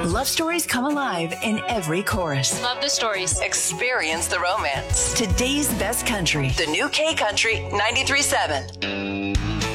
Love stories come alive in every chorus. Love the stories. Experience the romance. Today's best country. The new K Country 93.7.